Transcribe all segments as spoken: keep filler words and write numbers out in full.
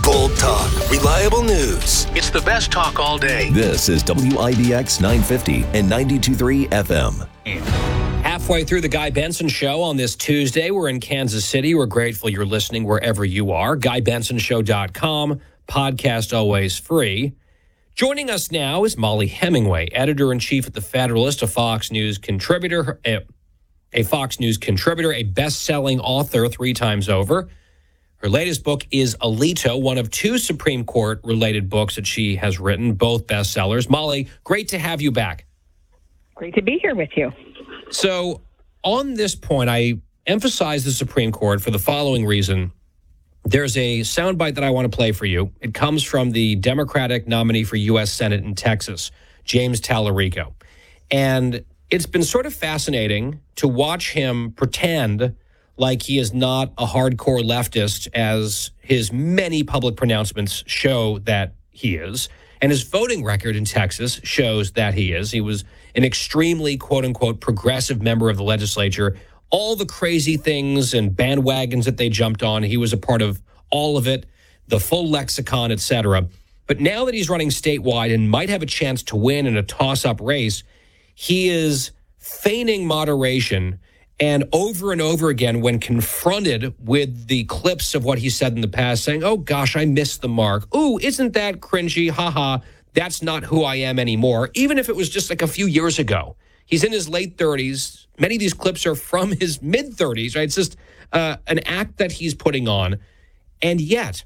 Bold talk, reliable news. It's the best talk all day. This is W I B X nine fifty and ninety-two point three F M. Halfway through the Guy Benson Show on this Tuesday. We're in Kansas City. We're grateful you're listening wherever you are. guy benson show dot com. Podcast always free. Joining us now is Mollie Hemingway, editor-in-chief at The Federalist, a Fox News contributor, a, a Fox News contributor, a best-selling author three times over. Her latest book is Alito, one of two Supreme Court-related books that she has written, both bestsellers. Mollie, great to have you back. Great to be here with you. So on this point, I emphasize the Supreme Court for the following reason. There's a soundbite that I want to play for you. It comes from the Democratic nominee for U S Senate in Texas, James Tallarico. And it's been sort of fascinating to watch him pretend like he is not a hardcore leftist, as his many public pronouncements show that he is. And his voting record in Texas shows that he is. He was an extremely, quote-unquote, progressive member of the legislature. All the crazy things and bandwagons that they jumped on, he was a part of all of it, the full lexicon, et cetera. But now that he's running statewide and might have a chance to win in a toss-up race, he is feigning moderation. And over and over again, when confronted with the clips of what he said in the past, saying, oh, gosh, I missed the mark. Ooh, isn't that cringy? Ha ha. That's not who I am anymore. Even if it was just like a few years ago. He's in his late thirties. Many of these clips are from his mid-thirties, right? It's just uh, an act that he's putting on. And yet,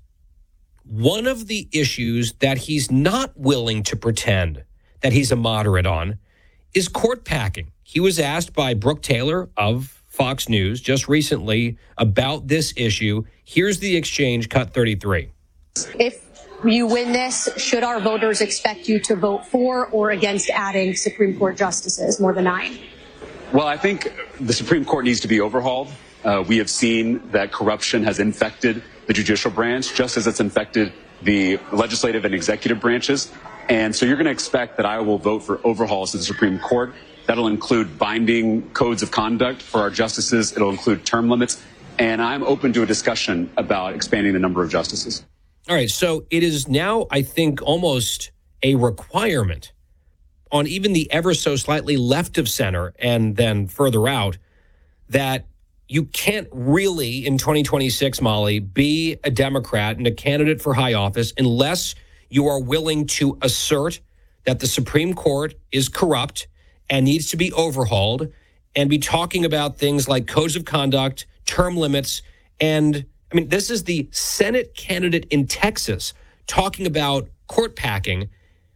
one of the issues that he's not willing to pretend that he's a moderate on is court packing. He was asked by Brooke Taylor of Fox News just recently about this issue. Here's the exchange, cut thirty-three. If you win this, should our voters expect you to vote for or against adding Supreme Court justices, more than nine? Well, I think the Supreme Court needs to be overhauled. Uh, we have seen that corruption has infected the judicial branch, just as it's infected the legislative and executive branches. And so you're going to expect that I will vote for overhauls to the Supreme Court. That'll include binding codes of conduct for our justices. It'll include term limits. And I'm open to a discussion about expanding the number of justices. All right. So it is now, I think, almost a requirement on even the ever so slightly left of center and then further out that you can't really, in twenty twenty-six, Mollie, be a Democrat and a candidate for high office unless you are willing to assert that the Supreme Court is corrupt and needs to be overhauled, and be talking about things like codes of conduct, term limits, and, I mean, this is the Senate candidate in Texas talking about court packing.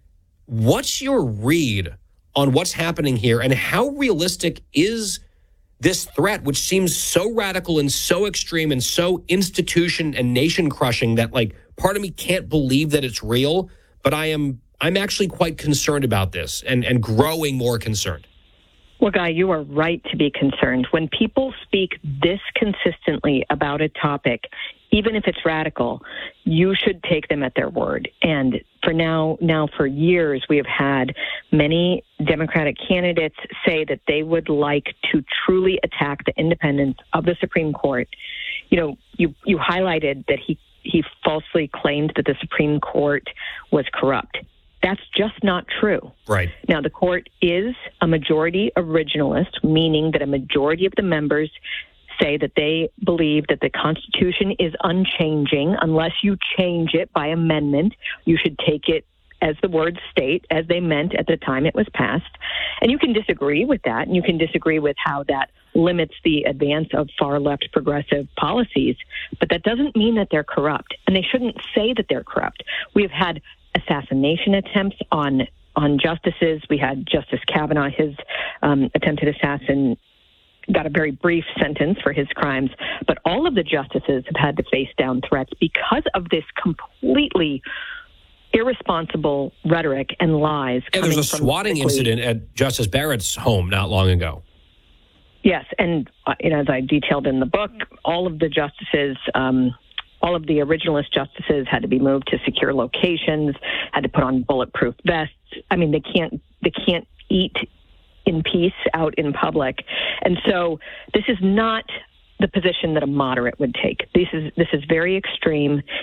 What's your read on what's happening here, and how realistic is this threat, which seems so radical and so extreme and so institution and nation crushing that, like, part of me can't believe that it's real, but I am I'm actually quite concerned about this and, and growing more concerned. Well, Guy, you are right to be concerned. When people speak this consistently about a topic, even if it's radical, you should take them at their word. And for now, now for years, we have had many Democratic candidates say that they would like to truly attack the independence of the Supreme Court. You know, you, you highlighted that he, he falsely claimed that the Supreme Court was corrupt. That's just not true. Right. Now, the court is a majority originalist, meaning that a majority of the members say that they believe that the Constitution is unchanging. Unless you change it by amendment, you should take it as the words state, as they meant at the time it was passed. And you can disagree with that, and you can disagree with how that limits the advance of far-left progressive policies, but that doesn't mean that they're corrupt, and they shouldn't say that they're corrupt. We have had assassination attempts on on justices. We had Justice Kavanaugh, his um, attempted assassin, got a very brief sentence for his crimes, but all of the justices have had to face down threats because of this completely irresponsible rhetoric and lies. Yeah, there was a swatting incident at Justice Barrett's home not long ago. Yes, and uh, you know, as I detailed in the book, all of the justices, um, all of the originalist justices had to be moved to secure locations, had to put on bulletproof vests. I mean, they can't they can't eat in peace out in public. And so this is not the position that a moderate would take. This is this is very extreme.